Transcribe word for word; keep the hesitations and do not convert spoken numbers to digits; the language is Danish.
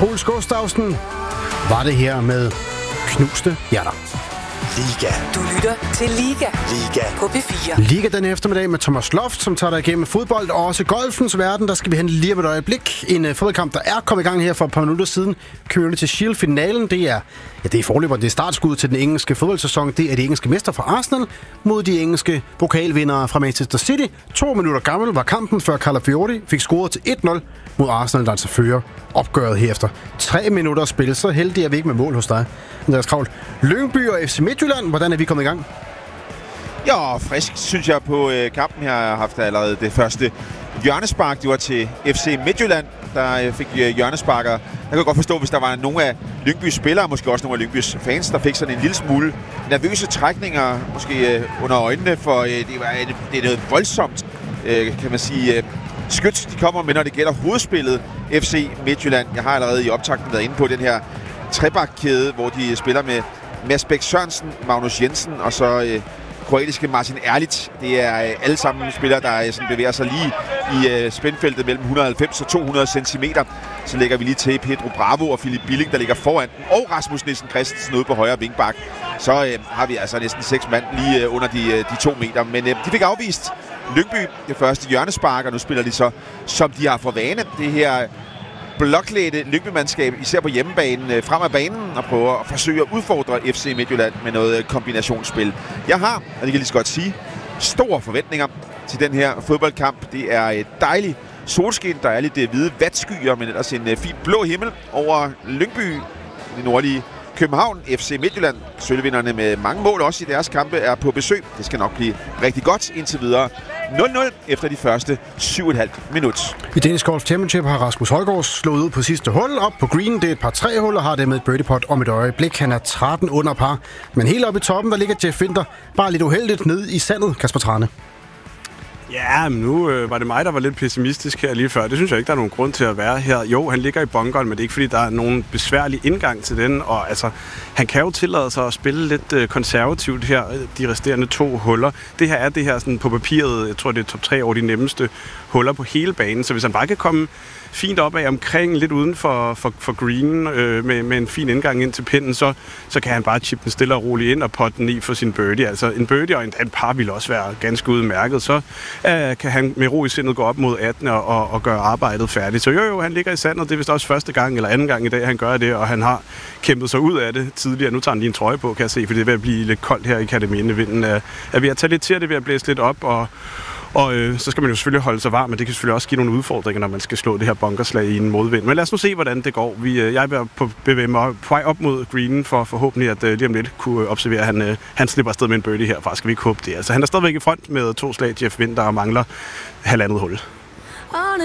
Troels Gustavsen var det her med Knuste Hjerter. Liga. Du lytter til Liga. Liga. På P fire. Liga den eftermiddag med Thomas Loft, som tager dig igennem fodbold og også golfens verden. Der skal vi hen lige om et øjeblik. En uh, fodboldkamp, der er kommet i gang her for et par minutter siden. Community Shield-finalen, det er, ja, det er forløber, det er startskud til den engelske fodboldsæson. Det er de engelske mester fra Arsenal mod de engelske pokalvindere fra Manchester City. To minutter gammel var kampen, før Calafiori fik scoret til et nul mod Arsenal, der altså fører opgøret her efter tre minutter spil. Så heldig er vi ikke med mål hos dig, Andreas Kravl. Lyngby og F C Midtjylland, hvordan er vi kommet i gang? Ja, frisk, synes jeg, på øh, kampen her. Jeg har haft allerede det første hjørnespark. Det var til F C Midtjylland, der øh, fik øh, hjørnesparker. Jeg kan godt forstå, hvis der var nogle af Lyngbys spillere, måske også nogle af Lyngbys fans, der fik sådan en lille smule nervøse trækninger, måske øh, under øjnene, for øh, det, var, øh, det er noget voldsomt, øh, kan man sige, øh, skyts, de kommer med, når det gælder hovedspillet F C Midtjylland. Jeg har allerede i optakten været inde på den her trebakkæde, hvor de spiller med Mads Bæk Sørensen, Magnus Jensen og så øh, kroatiske Martin Erlic. Det er øh, alle sammen spillere, der øh, sådan bevæger sig lige i øh, spændfeltet mellem et hundrede og halvfems og to hundrede centimeter. Så lægger vi lige til Pedro Bravo og Philip Billing, der ligger foran den, og Rasmus Nielsen Christensen ude på højre vingbak. Så øh, har vi altså næsten seks mand lige øh, under de, øh, de to meter. Men øh, de fik afvist Lyngby det første hjørnespark, og nu spiller de så, som de har for vane, det her blokklædte Lyngby-mandskab, især på hjemmebanen, frem af banen og prøver at forsøge at udfordre F C Midtjylland med noget kombinationsspil. Jeg har, og det kan jeg lige så godt sige, store forventninger til den her fodboldkamp. Det er et dejligt solskin, der er lidt hvide vatskyer, men ellers en fin blå himmel over Lyngby, det nordlige København. F C Midtjylland, sølvvinderne med mange mål også i deres kampe, er på besøg. Det skal nok blive rigtig godt indtil videre. nul nul efter de første syv komma fem minut. I Danish Golf Championship har Rasmus Højgaard slået ud på sidste hul op på green. Det er et par tre hul og har det med et birdie putt om et øjeblik. Han er tretten under par. Men helt oppe i toppen, der ligger Jeff Winter bare lidt uheldigt ned i sandet, Kasper Trane. Ja, men nu øh, var det mig, der var lidt pessimistisk her lige før. Det synes jeg ikke, der er nogen grund til at være her. Jo, han ligger i bunkeren, men det er ikke, fordi der er nogen besværlig indgang til den. Og altså, han kan jo tillade sig at spille lidt øh, konservativt her, de resterende to huller. Det her er det her sådan på papiret, jeg tror, det er top tre over de nemmeste huller på hele banen. Så hvis han bare kan komme fint op af omkring, lidt uden for, for, for green, øh, med, med en fin indgang ind til pinden, så, så kan han bare chippe den stille og roligt ind og potte den i for sin birdie. Altså en birdie og en, en par vil også være ganske udmærket. Så øh, kan han med ro i sindet gå op mod atten og, og, og gøre arbejdet færdigt. Så jo, jo, han ligger i sandet. Det er vist også første gang eller anden gang i dag, han gør det, og han har kæmpet sig ud af det tidligere. Nu tager han lige en trøje på, kan jeg se, for det er ved at blive lidt koldt her i akademien. Vinden er, er ved at tage lidt til, det er ved at blæse lidt op, og Og øh, så skal man jo selvfølgelig holde sig varm, men det kan selvfølgelig også give nogle udfordringer, når man skal slå det her bunkerslag i en modvind. Men lad os nu se, hvordan det går. Vi, øh, jeg er på bevæge mig på vej op mod greenen for forhåbentlig at øh, lige om lidt kunne observere, at han, øh, han slipper afsted med en birdie herfra. Skal vi ikke håbe det? Altså, han er stadigvæk i front med to slag. Jeff Winter og mangler halvandet hul.